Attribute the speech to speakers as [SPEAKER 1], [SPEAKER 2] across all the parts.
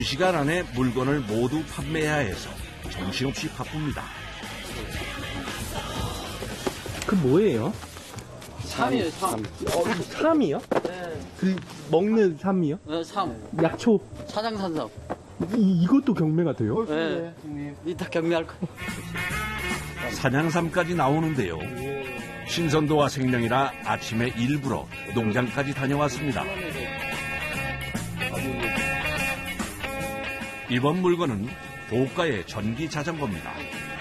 [SPEAKER 1] 2시간 안에 물건을 모두 판매해야 해서 정신없이 바쁩니다.
[SPEAKER 2] 그 뭐예요?
[SPEAKER 3] 삼이에요, 삼.
[SPEAKER 2] 삼이요?
[SPEAKER 3] 네.
[SPEAKER 2] 그 먹는 삼이요?
[SPEAKER 3] 네, 삼.
[SPEAKER 2] 약초.
[SPEAKER 3] 사장산삼.
[SPEAKER 2] 이것도 경매가 돼요?
[SPEAKER 3] 네. 이따 경매할 거.
[SPEAKER 1] 산양삼까지 나오는데요. 신선도와 생명이라 아침에 일부러 농장까지 다녀왔습니다. 이번 물건은 고가의 전기 자전거입니다.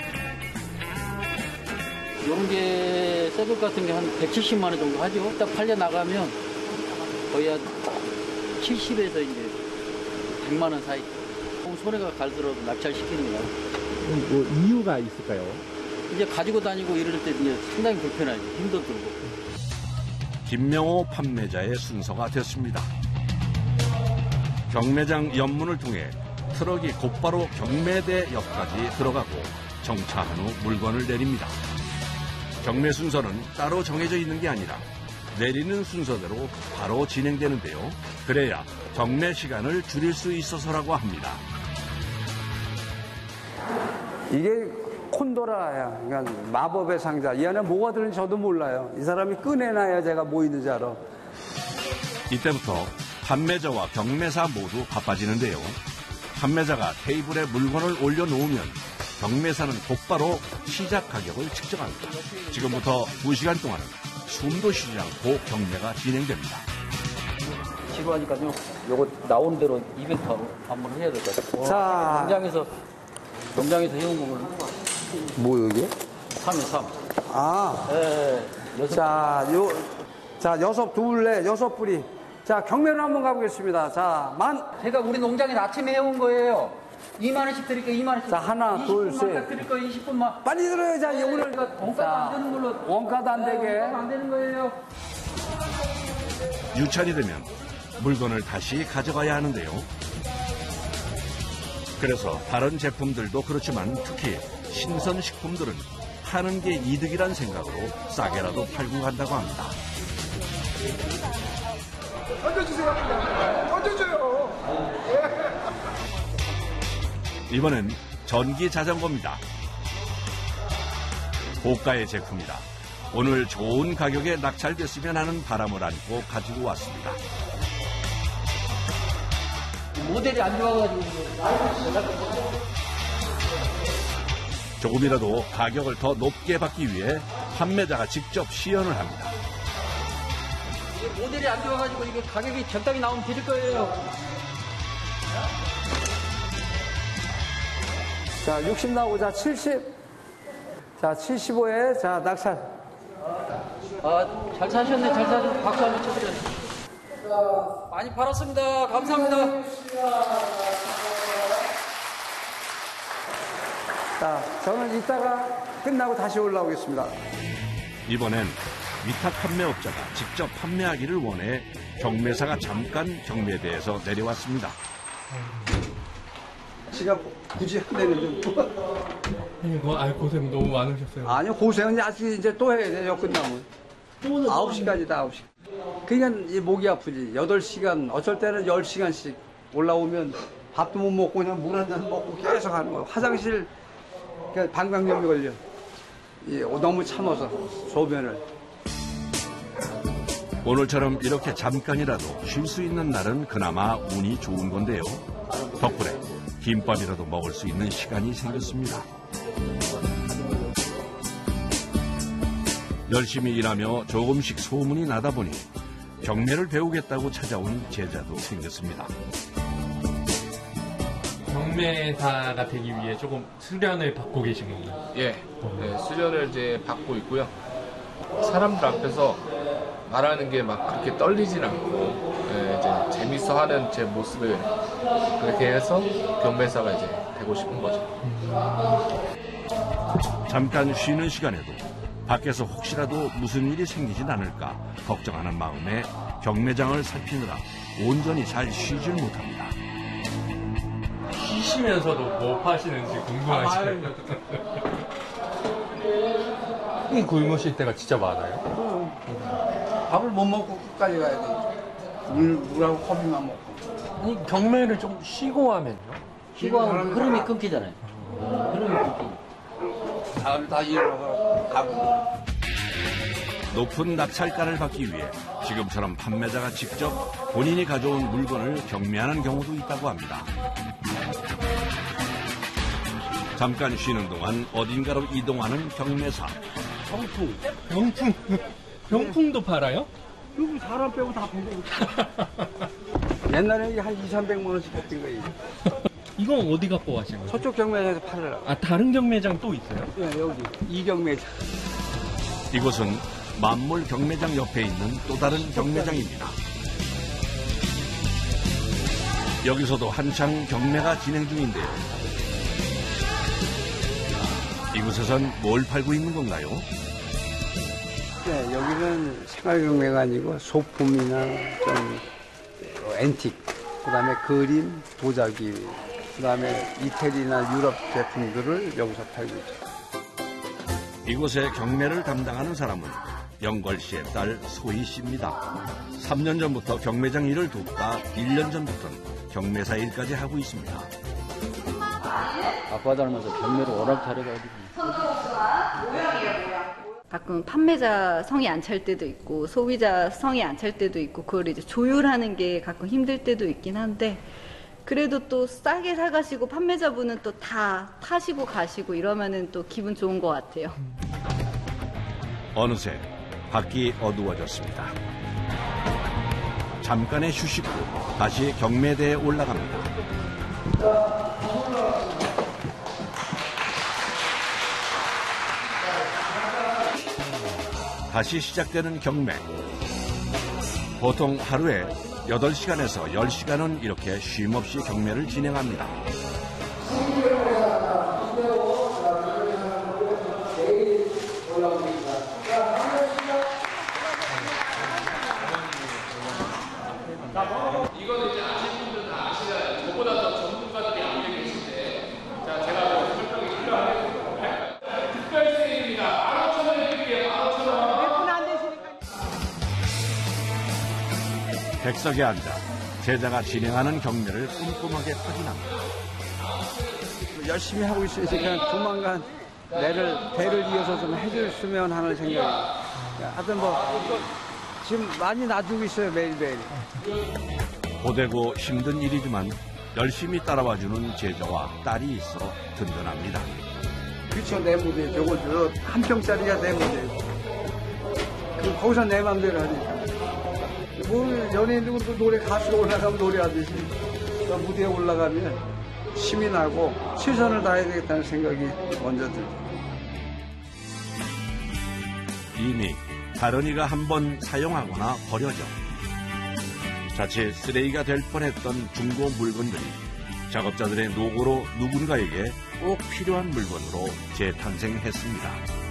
[SPEAKER 3] 이런 게 새벽 같은 게 한 170만 원 정도 하죠. 딱 팔려 나가면 거의 한 70에서 이제 100만 원 사이. 손해가 갈수록 낙찰시키는 거야.
[SPEAKER 2] 뭐 이유가 있을까요?
[SPEAKER 3] 이제 가지고 다니고 이럴 때 이제 상당히 불편하죠. 힘도 들고.
[SPEAKER 1] 김명호 판매자의 순서가 됐습니다. 경매장 연문을 통해 트럭이 곧바로 경매대 옆까지 들어가고 정차한 후 물건을 내립니다. 경매 순서는 따로 정해져 있는 게 아니라 내리는 순서대로 바로 진행되는데요. 그래야 경매 시간을 줄일 수 있어서라고 합니다.
[SPEAKER 4] 이게 콘도라야. 그러니까 마법의 상자. 이 안에 뭐가 들는지 저도 몰라요. 이 사람이 꺼내놔야 제가 뭐 있는지 알아.
[SPEAKER 1] 이때부터 판매자와 경매사 모두 바빠지는데요. 판매자가 테이블에 물건을 올려놓으면 경매사는 곧바로 시작 가격을 측정합니다. 지금부터 2시간 동안은 숨도 쉬지 않고 경매가 진행됩니다.
[SPEAKER 3] 지루하니까요. 요거 나오는 대로 이벤트 한번 해야 될 것 같아요.
[SPEAKER 4] 자.
[SPEAKER 3] 농장에서 해온 거는
[SPEAKER 4] 뭐요, 이게?
[SPEAKER 3] 3이요, 3.
[SPEAKER 4] 아.
[SPEAKER 3] 네.
[SPEAKER 4] 자, 여섯 뿌리. 자, 경매로 한번 가보겠습니다. 자,
[SPEAKER 3] 제가 우리 농장에 아침에 해온 거예요. 2만 원씩 드릴게요, 2만 원씩.
[SPEAKER 4] 자, 하나, 둘, 셋.
[SPEAKER 3] 20분만 드릴 거예요, 20분만.
[SPEAKER 4] 빨리 들어요. 자, 오늘.
[SPEAKER 3] 원가도 안 되는 걸로.
[SPEAKER 4] 원가도 안 되게.
[SPEAKER 3] 원가도 안 되는 거예요.
[SPEAKER 1] 유찰이 되면 물건을 다시 가져가야 하는데요. 그래서 다른 제품들도 그렇지만 특히 신선식품들은 파는 게 이득이란 생각으로 싸게라도 팔고 간다고 합니다.
[SPEAKER 5] 던져주세요. 던져줘요.
[SPEAKER 1] 이번엔 전기 자전거입니다. 고가의 제품이라 오늘 좋은 가격에 낙찰됐으면 하는 바람을 안고 가지고 왔습니다.
[SPEAKER 3] 모델이 안 좋아가지고.
[SPEAKER 1] 조금이라도 가격을 더 높게 받기 위해 판매자가 직접 시연을 합니다.
[SPEAKER 3] 모델이 안 좋아가지고 이게 가격이 적당히 나오면 드릴 거예요.
[SPEAKER 4] 자, 60 나오고, 자, 70. 자, 75에, 자, 낙찰.
[SPEAKER 3] 잘 사셨네, 잘 사셨네. 박수 한번 쳐드려요. 많이 팔았습니다. 감사합니다.
[SPEAKER 4] 자, 저는 이따가 끝나고 다시 올라오겠습니다.
[SPEAKER 1] 이번엔 위탁 판매업자가 직접 판매하기를 원해 경매사가 잠깐 경매대에서 내려왔습니다.
[SPEAKER 4] 지가 굳이 한대는데.
[SPEAKER 2] 고생 너무 많으셨어요.
[SPEAKER 4] 아니요, 고생은 아직 이제 또 해야 돼요, 끝나면. 9시까지다, 9시. 그러니까 이 목이 아프지. 8시간, 어쩔 때는 10시간씩 올라오면 밥도 못 먹고 그냥 물 한 잔 먹고 계속 하는 거예요. 화장실, 그러니까 방광염이 걸려. 너무 참아서, 소변을.
[SPEAKER 1] 오늘처럼 이렇게 잠깐이라도 쉴 수 있는 날은 그나마 운이 좋은 건데요. 덕분에 김밥이라도 먹을 수 있는 시간이 생겼습니다. 열심히 일하며 조금씩 소문이 나다 보니 경매를 배우겠다고 찾아온 제자도 생겼습니다.
[SPEAKER 2] 경매사가 되기 위해 조금 수련을 받고 계신 건가요?
[SPEAKER 6] 예, 수련을 이제 받고 있고요. 사람들 앞에서 말하는 게 막 그렇게 떨리진 않고 이제 재밌어 하는 제 모습을 그렇게 해서 경매사가 이제 되고 싶은 거죠.
[SPEAKER 1] 잠깐 쉬는 시간에도 밖에서 혹시라도 무슨 일이 생기진 않을까 걱정하는 마음에 경매장을 살피느라 온전히 잘 쉬질 못합니다.
[SPEAKER 2] 쉬시면서도 뭐 파시는지 궁금하시네요. 굶으실 때가 진짜 많아요?
[SPEAKER 4] 밥을 못 먹고 끝까지 가야 돼. 물하고 커피만 먹고.
[SPEAKER 2] 아니, 경매를 좀 쉬고 하면요?
[SPEAKER 3] 쉬고 하면 흐름이 끊기잖아요. 흐름이 끊기죠.
[SPEAKER 4] 다음에 다시 일어나서 가고.
[SPEAKER 1] 높은 낙찰가를 받기 위해 지금처럼 판매자가 직접 본인이 가져온 물건을 경매하는 경우도 있다고 합니다. 잠깐 쉬는 동안 어딘가로 이동하는 경매사.
[SPEAKER 2] 병풍도 팔아요?
[SPEAKER 4] 그리고 사람 빼고 다 보고. 옛날에 한 200~300만 원씩 했던 거예요.
[SPEAKER 2] 이건 어디 갖고 가신 거예요?
[SPEAKER 4] 저쪽 경매장에서 팔으라고.
[SPEAKER 2] 아, 다른 경매장 또 있어요?
[SPEAKER 4] 네, 여기 이 경매장.
[SPEAKER 1] 이곳은 만물 경매장 옆에 있는 또 다른 경매장입니다. 여기서도 한창 경매가 진행 중인데요. 이곳에선 뭘 팔고 있는 건가요?
[SPEAKER 4] 네, 여기는 생활 경매가 아니고 소품이나 좀 앤틱, 그다음에 그림, 도자기, 그다음에 이태리나 유럽 제품들을 여기서 팔고 있죠.
[SPEAKER 1] 이곳에 경매를 담당하는 사람은 영걸 씨의 딸 소희 씨입니다. 3년 전부터 경매장 일을 돕다 1년 전부터는 경매사 일까지 하고 있습니다.
[SPEAKER 3] 아빠 닮아서 경매를 워낙 잘해가지고.
[SPEAKER 7] 가끔 판매자 성이 안 찰 때도 있고 소비자 성이 안 찰 때도 있고 그걸 이제 조율하는 게 가끔 힘들 때도 있긴 한데 그래도 또 싸게 사가시고 판매자분은 또 다 타시고 가시고 이러면은 또 기분 좋은 것 같아요.
[SPEAKER 1] 어느새 밖이 어두워졌습니다. 잠깐의 휴식 후 다시 경매대에 올라갑니다. 다시 시작되는 경매. 보통 하루에 8시간에서 10시간은 이렇게 쉼없이 경매를 진행합니다.
[SPEAKER 6] 이거는 이제 아시는 분들 다 아시잖아요. 저보다 더 전문가들이 앞에 계신데, 자, 제가 뭐 설명이 필요하겠습니다. 특별 세일입니다. 15,000원 드릴게요. 15,000원.
[SPEAKER 1] 객석에 앉아 제자가 진행하는 경매를 꼼꼼하게 확인합니다.
[SPEAKER 4] 열심히 하고 있으니까 조만간 대를 이어서 좀 해줬으면 하는 생각이에요. 하여튼 지금 많이 놔두고 있어요, 매일매일.
[SPEAKER 1] 고되고 힘든 일이지만 열심히 따라와주는 제자와 딸이 있어 든든합니다.
[SPEAKER 4] 그쵸, 내 무대. 저거 한 평짜리가 내 무대. 거기서 내 맘대로 하니까. 연예인들은 또 노래 가수가 올라가면 노래하듯이 또 무대에 올라가면 힘이 나고 최선을 다해야 되겠다는 생각이 먼저 들죠.
[SPEAKER 1] 이미 다른 이가 한번 사용하거나 버려져 자칫 쓰레기가 될 뻔했던 중고 물건들이 작업자들의 노고로 누군가에게 꼭 필요한 물건으로 재탄생했습니다.